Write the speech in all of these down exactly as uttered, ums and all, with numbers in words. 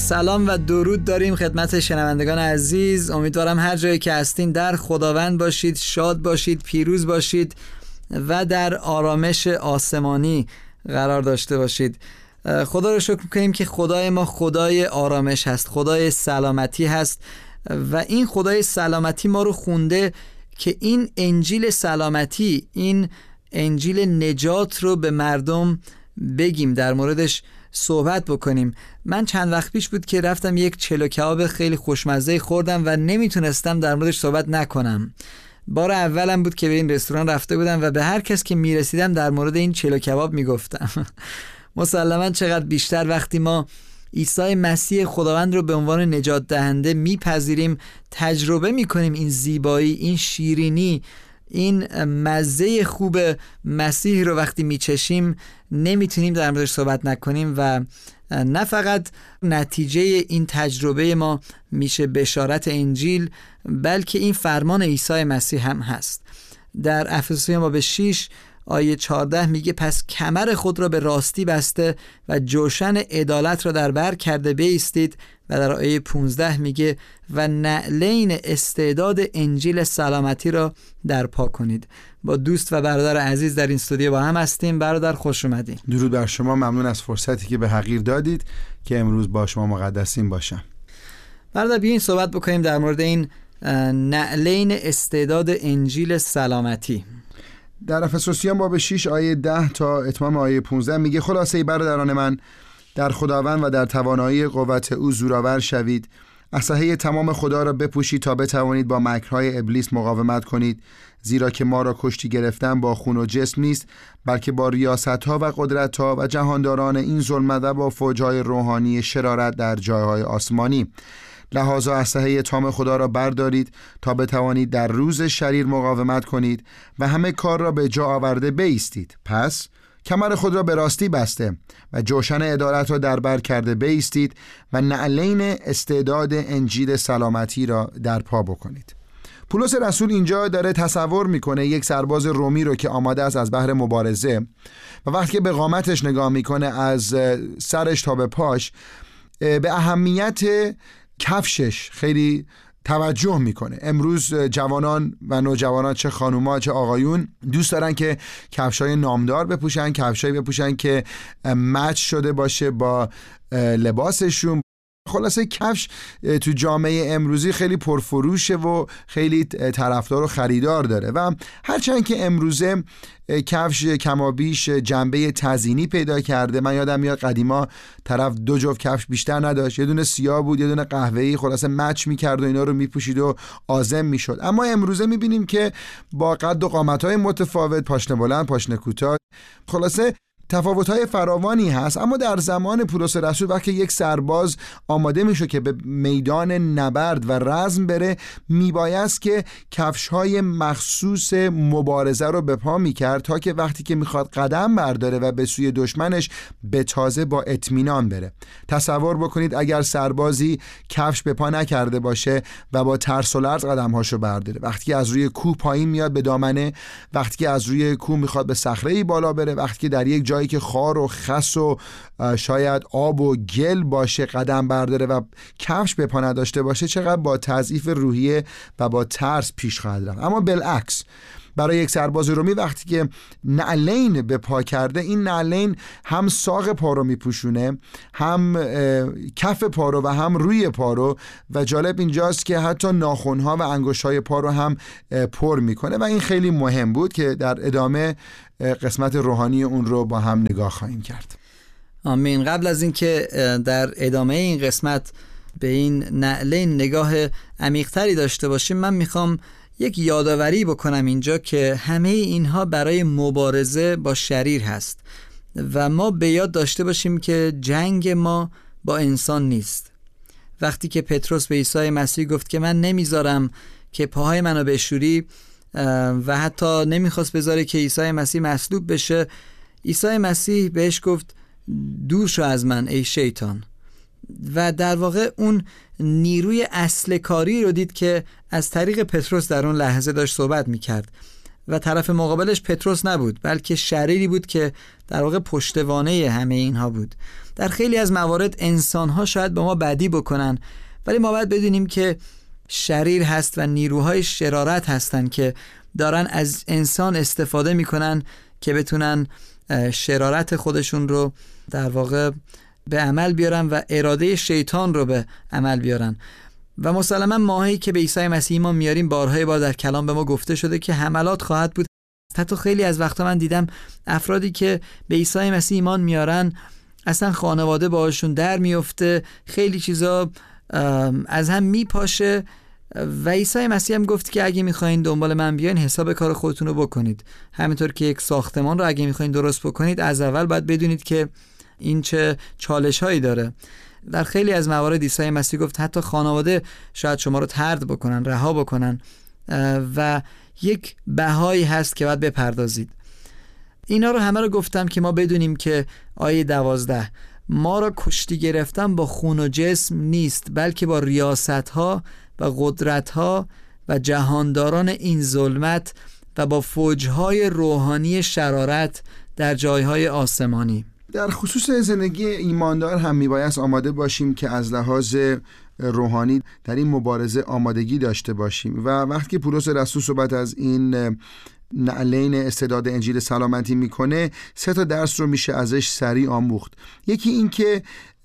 سلام و درود داریم خدمت شنوندگان عزیز. امیدوارم هر جایی که هستین در خداوند باشید، شاد باشید، پیروز باشید و در آرامش آسمانی قرار داشته باشید. خدا رو شکر می‌کنیم که خدای ما خدای آرامش هست، خدای سلامتی هست و این خدای سلامتی ما رو خونده که این انجیل سلامتی، این انجیل نجات رو به مردم بگیم، در موردش صحبت بکنیم. من چند وقت پیش بود که رفتم یک چلو کباب خیلی خوشمزه خوردم و نمیتونستم در موردش صحبت نکنم. بار اولم بود که به این رستوران رفته بودم و به هر کس که میرسیدم در مورد این چلو کباب میگفتم. مسلماً چقدر بیشتر وقتی ما عیسی مسیح خداوند رو به عنوان نجات دهنده میپذیریم، تجربه میکنیم این زیبایی، این شیرینی، این مزه خوب مسیح رو وقتی میچشیم، نمیتونیم در موردش صحبت نکنیم و نه فقط نتیجه این تجربه ما میشه بشارت انجیل، بلکه این فرمان عیسی مسیح هم هست. در افسوسیان باب شش آیه چهارده میگه پس کمر خود را به راستی بسته و جوشن عدالت را در بر کرده بایستید، و در آیه پانزده میگه و نعلین استعداد انجیل سلامتی را در پا کنید. با دوست و برادر عزیز در این استودیو با هم هستیم. برادر خوش اومدین. درود بر شما، ممنون از فرصتی که به حقیر دادید که امروز با شما مقدسین باشم. برادر بیاین صحبت بکنیم در مورد این نعلین استعداد انجیل سلامتی. در افسوسیان باب شش آیه ده تا اتمام آیه پانزده میگه خلاصه ای برادران من، در خداوند و در توانایی قوت او زورآور شوید، اسلحه تمام خدا را بپوشید تا بتوانید با مکرهای ابلیس مقاومت کنید، زیرا که ما را کشتی گرفتن با خون و جسم نیست، بلکه با ریاست‌ها و قدرت‌ها و جهانداران این ظلمت و با فوج‌های روحانی شرارت در جایهای آسمانی. لحاظا اسلحه تمام خدا را بردارید تا بتوانید در روز شریر مقاومت کنید و همه کار را به جا آورده بایستید. پس کمر خود را به راستی بسته و جوشن عدالت را در بر کرده بایستید و نعلین استعداد انجیل سلامتی را در پا بکنید. پولس رسول اینجا داره تصور میکنه یک سرباز رومی رو که آماده است از بحر مبارزه و وقتی که به قامتش نگاه میکنه از سرش تا به پاش به اهمیت کفشش خیلی توجه میکنه. امروز جوانان و نوجوانان، چه خانوما چه آقایون، دوست دارن که کفشای نامدار بپوشن، کفشایی بپوشن که مچ شده باشه با لباسشون. خلاصه کفش تو جامعه امروزی خیلی پرفروشه و خیلی طرفدار و خریدار داره و هرچند که امروزه کفش کمابیش جنبه تزیینی پیدا کرده. من یادم میاد قدیما طرف دو جفت کفش بیشتر نداشت، یه دونه سیاه بود یه دونه قهوه‌ای، خلاصه مچ میکرد و اینا رو میپوشید و عازم میشد. اما امروزه میبینیم که با قد و قامت‌های متفاوت، پاشنه بلند پاشنه کوتاه، خلاصه تفاوت‌های فراوانی هست. اما در زمان پولس رسول وقتی یک سرباز آماده میشه که به میدان نبرد و رزم بره، میبایست که کفش‌های مخصوص مبارزه رو به پا میکرد تا که وقتی که میخواد قدم برداره و به سوی دشمنش به تازه با اطمینان بره. تصور بکنید اگر سربازی کفش به پا نکرده باشه و با ترس و لرز قدم‌هاشو برداره، وقتی که از روی کوه پایین میاد به دامنه، وقتی که از روی کوه میخواد به صخره‌ای بالا بره، وقتی که در یک جایی که خار و خس و شاید آب و گل باشه قدم برداره و کفش به پا نداشته باشه، چقدر با تضعیف روحیه و با ترس پیش خواهد رفت. اما بالعکس برای یک سرباز رومی وقتی که نعلین به پا کرده، این نعلین هم ساق پا رو میپوشونه، هم کف پا رو و هم روی پا رو، و جالب اینجاست که حتی ناخن‌ها و انگشت‌های پا رو هم پر میکنه و این خیلی مهم بود که در ادامه قسمت روحانی اون رو با هم نگاه خواهیم کرد. آمین. قبل از اینکه در ادامه این قسمت به این نعلین نگاه عمیق‌تری داشته باشیم، من میخوام یک یادآوری بکنم اینجا که همه اینها برای مبارزه با شریر هست و ما به یاد داشته باشیم که جنگ ما با انسان نیست. وقتی که پتروس به عیسی مسیح گفت که من نمیذارم که پاهای منو بشوری و حتی نمیخواست بذاره که عیسی مسیح مصلوب بشه، عیسی مسیح بهش گفت دور شو از من ای شیطان. و در واقع اون نیروی اصل کاری رو دید که از طریق پتروس در اون لحظه داشت صحبت میکرد و طرف مقابلش پتروس نبود، بلکه شریری بود که در واقع پشتوانه همه اینها بود. در خیلی از موارد انسان‌ها شاید به ما بدی بکنن، ولی ما باید بدونیم که شریر هست و نیروهای شرارت هستن که دارن از انسان استفاده میکنن که بتونن شرارت خودشون رو در واقع به عمل بیارن و اراده شیطان رو به عمل بیارن. و مسلما ماهی که به عیسی مسیح ما میاریم، بارهای بار در کلام به ما گفته شده که حملات خواهد بود. حتی خیلی از وقتا من دیدم افرادی که به عیسی مسیح ایمان میارن اصلا خانواده باهاشون در میفته، خیلی چیزا از هم میپاشه و عیسی مسیح هم گفت که اگه میخواین دنبال من بیاین حساب کار خودتون رو بکنید. همینطور که یک ساختمان رو اگه میخواین درست بکنید از اول باید بدونید که این چه چالش هایی داره. در خیلی از موارد عیسی مسیح گفت حتی خانواده شاید شما رو طرد بکنن، رها بکنن و یک بهایی هست که باید بپردازید. اینا رو همه رو گفتم که ما بدونیم که آیه دوازده ما را کشتی گرفتن با خون و جسم نیست، بلکه با ریاست‌ها و قدرت‌ها و جهانداران این ظلمت و با فوج‌های روحانی شرارت در جایهای آسمانی. در خصوص زندگی ایماندار هم میبایست آماده باشیم که از لحاظ روحانی در این مبارزه آمادگی داشته باشیم. و وقتی که پولس رسول صحبت از این نعلین استعداد انجیل سلامتی میکنه، سه تا درس رو میشه ازش سریع آموخت. یکی این که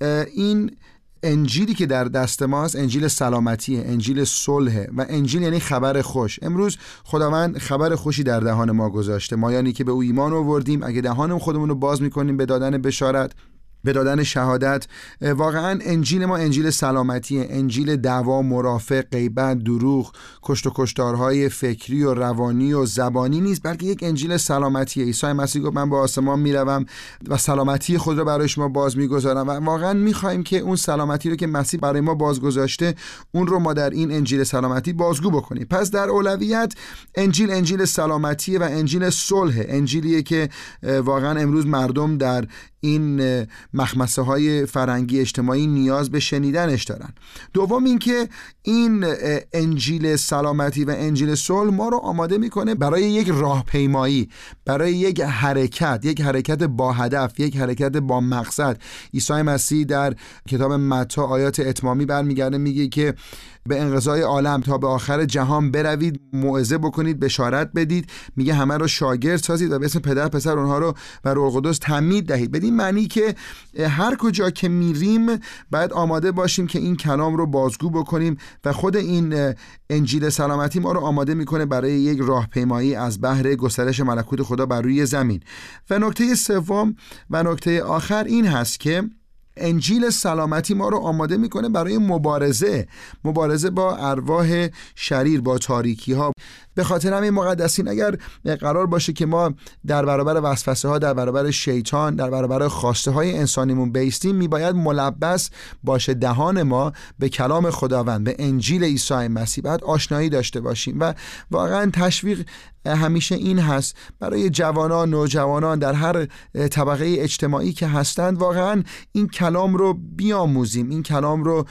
این انجیلی که در دست ما هست انجیل سلامتیه، انجیل صلح و انجیل یعنی خبر خوش. امروز خداوند خبر خوشی در دهان ما گذاشته. ما یعنی که به او ایمان آوردیم، اگه دهان خودمون رو باز میکنیم به دادن بشارت، به دادن شهادت، واقعا انجیل ما انجیل سلامتیه، انجیل دعوا، مرافع، غیبت، دروغ، کشت و کشتارهای فکری و روانی و زبانی نیست، بلکه یک انجیل سلامتیه. عیسی مسیح گفت من به آسمان میروم و سلامتی خود را برای شما باز میگذارم و واقعا میخوایم که اون سلامتی رو که مسیح برای ما باز گذاشته اون رو ما در این انجیل سلامتی بازگو بکنیم. پس در اولویت انجیل انجیل سلامتیه و انجیل صلح، انجیلیه که واقعا امروز مردم در این مخمسه های فرهنگی اجتماعی نیاز به شنیدنش دارن. دوم این که این انجیل سلامتی و انجیل صلح ما رو آماده میکنه برای یک راهپیمایی، برای یک حرکت، یک حرکت با هدف، یک حرکت با مقصد. عیسی مسیح در کتاب متی آیات اتمامی برمیگرده میگه که به انقضای عالم تا به آخر جهان بروید، موعظه بکنید، بشارت بدید، میگه همه رو شاگرد سازید و به اسم پدر پسر اونها رو و روح القدس تعمید دهید. بدین معنی که هر کجا که میریم باید آماده باشیم که این کلام رو بازگو بکنیم و خود این انجیل سلامتی ما رو آماده میکنه برای یک راهپیمایی از بحر گسترش ملکوت خدا بر روی زمین. و نکته سوم و نکته آخر این هست که انجیل سلامتی ما رو آماده میکنه برای مبارزه مبارزه با ارواح شریر، با تاریکی ها. به خاطر همین مقدسین اگر قرار باشه که ما در برابر وسوسه ها، در برابر شیطان، در برابر خواسته های انسانیمون بیستیم، میباید ملبس باشه دهان ما به کلام خداوند، به انجیل عیسی مسیح. باید آشنایی داشته باشیم و واقعا تشویق همیشه این هست برای جوانان، نوجوانان در هر طبقه اجتماعی که هستند، واقعا این کلام رو بیاموزیم، این کلام رو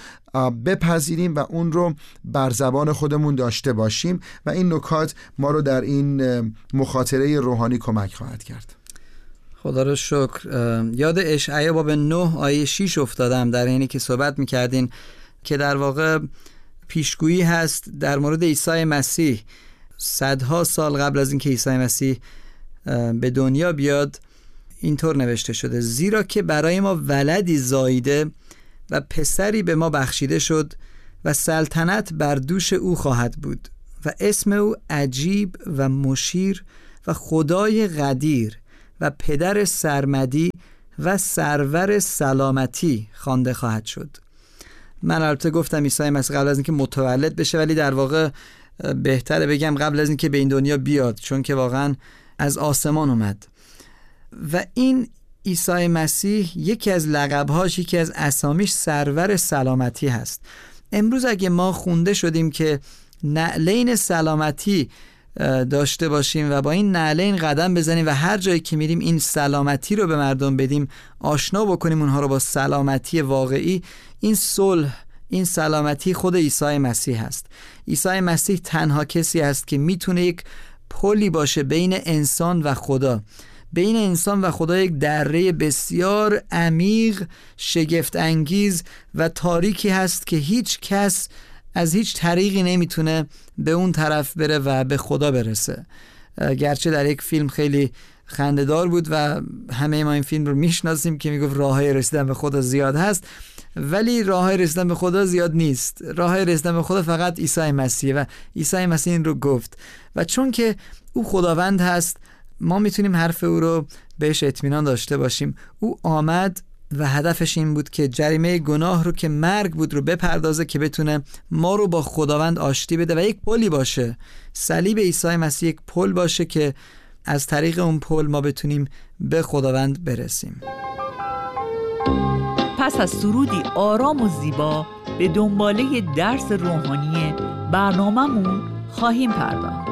بپذیریم و اون رو بر زبان خودمون داشته باشیم و این نکات ما رو در این مخاطره روحانی کمک خواهد کرد. خدا رو شکر. یاد اشعیا باب نه آیه شش افتادم در اینی که صحبت میکردین که در واقع پیشگویی هست در مورد عیسی مسیح. صدها سال قبل از اینکه عیسی مسیح به دنیا بیاد اینطور نوشته شده: زیرا که برای ما ولدی زاییده و پسری به ما بخشیده شد و سلطنت بر دوش او خواهد بود و اسم او عجیب و مشیر و خدای قدیر و پدر سرمدی و سرور سلامتی خوانده خواهد شد. من البته گفتم عیسی مسیح قبل از اینکه متولد بشه، ولی در واقع بهتره بگم قبل از اینکه به این دنیا بیاد، چون که واقعا از آسمان اومد. و این عیسی مسیح یکی از لقب‌هاش، یکی از اسامیش سرور سلامتی هست. امروز اگه ما خونده شدیم که نعلین سلامتی داشته باشیم و با این نعلین قدم بزنیم و هر جایی که میریم این سلامتی رو به مردم بدیم، آشنا بکنیم اونها رو با سلامتی واقعی، این صلح، این سلامتی خود عیسی مسیح هست. عیسی مسیح تنها کسی است که میتونه یک پلی باشه بین انسان و خدا. بین انسان و خدا یک دره بسیار عمیق، شگفت انگیز و تاریکی هست که هیچ کس از هیچ طریقی نمیتونه به اون طرف بره و به خدا برسه. گرچه در یک فیلم خیلی خنده‌دار بود و همه ما این فیلم رو میشناسیم که میگفت راههای رسیدن به خدا زیاد هست، ولی راههای رسیدن به خدا زیاد نیست. راههای رسیدن به خدا فقط عیسی مسیح و عیسی مسیح این رو گفت و چون که او خداوند هست ما میتونیم حرف او رو بهش اطمینان داشته باشیم. او آمد و هدفش این بود که جریمه گناه رو که مرگ بود رو بپردازه که بتونه ما رو با خداوند آشتی بده و یک پلی باشه. صلیب عیسی مسیح یک پل باشه که از طریق اون پل ما بتونیم به خداوند برسیم. پس از سرودی آرام و زیبا به دنباله درس روحانی برنامه‌مون خواهیم پرداخت.